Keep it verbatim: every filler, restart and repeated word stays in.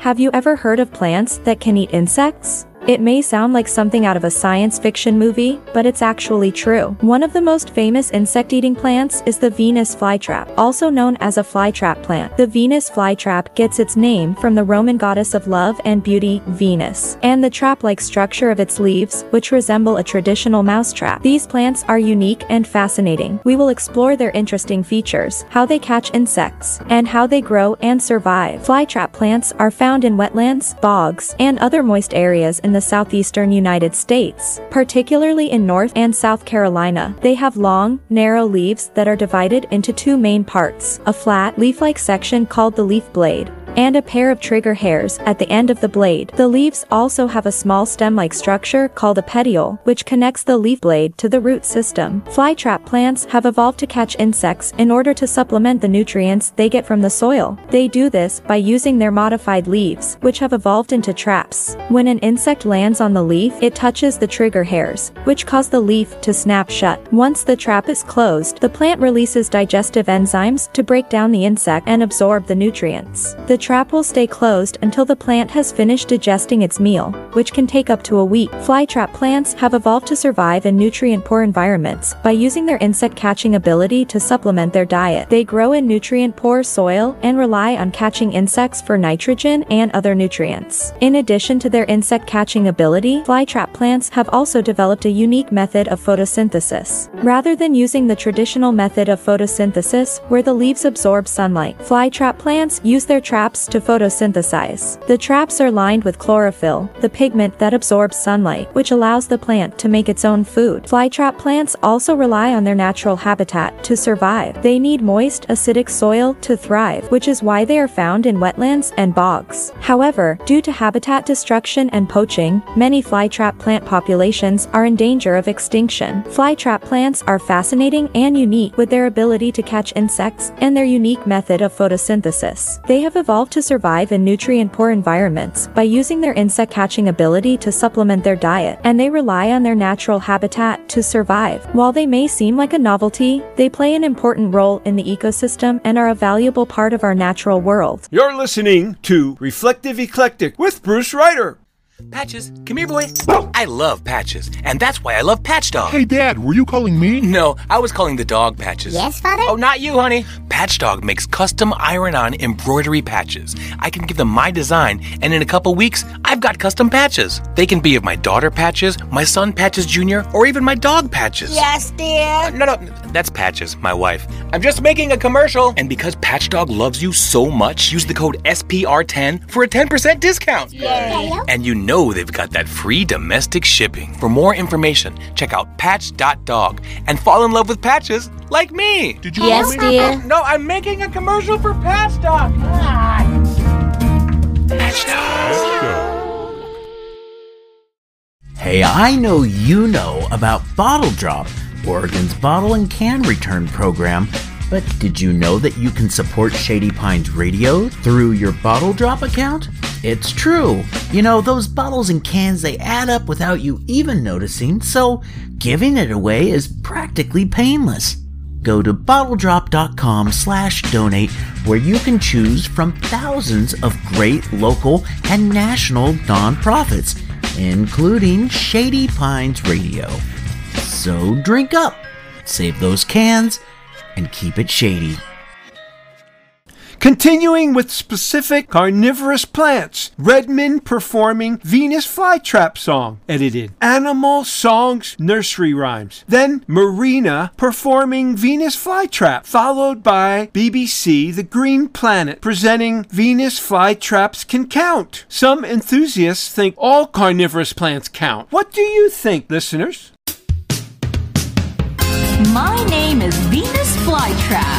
Have you ever heard of plants that can eat insects? It may sound like something out of a science fiction movie, but it's actually true. One of the most famous insect-eating plants is the Venus flytrap, also known as a flytrap plant. The Venus flytrap gets its name from the Roman goddess of love and beauty, Venus, and the trap-like structure of its leaves, which resemble a traditional mousetrap. These plants are unique and fascinating. We will explore their interesting features, how they catch insects, and how they grow and survive. Flytrap plants are found in wetlands, bogs, and other moist areas in the southeastern United States, particularly in North and South Carolina. They have long, narrow leaves that are divided into two main parts, a flat, leaf-like section called the leaf blade, and a pair of trigger hairs at the end of the blade. The leaves also have a small stem-like structure called a petiole, which connects the leaf blade to the root system. Flytrap plants have evolved to catch insects in order to supplement the nutrients they get from the soil. They do this by using their modified leaves, which have evolved into traps. When an insect lands on the leaf, it touches the trigger hairs, which cause the leaf to snap shut. Once the trap is closed, the plant releases digestive enzymes to break down the insect and absorb the nutrients. The trap will stay closed until the plant has finished digesting its meal, which can take up to a week. Flytrap plants have evolved to survive in nutrient-poor environments by using their insect-catching ability to supplement their diet. They grow in nutrient-poor soil and rely on catching insects for nitrogen and other nutrients. In addition to their insect-catching ability, flytrap plants have also developed a unique method of photosynthesis. Rather than using the traditional method of photosynthesis, where the leaves absorb sunlight, flytrap plants use their traps to photosynthesize. The traps are lined with chlorophyll, the pigment that absorbs sunlight, which allows the plant to make its own food. Flytrap plants also rely on their natural habitat to survive. They need moist, acidic soil to thrive, which is why they are found in wetlands and bogs. However, due to habitat destruction and poaching, many flytrap plant populations are in danger of extinction. Flytrap plants are fascinating and unique with their ability to catch insects and their unique method of photosynthesis. They have evolved to survive in nutrient-poor environments by using their insect-catching ability to supplement their diet, and they rely on their natural habitat to survive. While they may seem like a novelty, they play an important role in the ecosystem and are a valuable part of our natural world. You're listening to Reflective Eclectic with Bruce Ryder. Patches, come here, boy. I love Patches, and that's why I love Patch Dog. Hey, Dad, were you calling me? No, I was calling the dog Patches. Yes, Father? Oh, not you, honey. Patch Dog makes custom iron-on embroidery patches. I can give them my design, and in a couple weeks, I've got custom patches. They can be of my daughter Patches, my son Patches Junior, or even my dog Patches. Yes, dear. Uh, no, no, that's Patches, my wife. I'm just making a commercial. And because Patch Dog loves you so much, use the code S P R ten for a ten percent discount. Yay. And you know they've got that free domestic shipping. For more information, check out patch dot dog and fall in love with Patches like me. Did you Yes, call me? dear. No, I'm making a commercial for Patch Dog. Patch Dog. Hey, I know you know about Bottle Drop, Oregon's bottle and can return program. But did you know that you can support Shady Pines Radio through your Bottle Drop account? It's true. You know, those bottles and cans, they add up without you even noticing, so giving it away is practically painless. Go to bottledrop.com slash donate where you can choose from thousands of great local and national nonprofits, including Shady Pines Radio. So drink up, save those cans, and keep it shady. Continuing with specific carnivorous plants, Redmond performing Venus Flytrap Song, edited. Animal Songs Nursery Rhymes. Then Marina performing Venus Flytrap, followed by B B C The Green Planet presenting Venus Flytraps Can Count. Some enthusiasts think all carnivorous plants count. What do you think, listeners? My name is Venus Flytrap.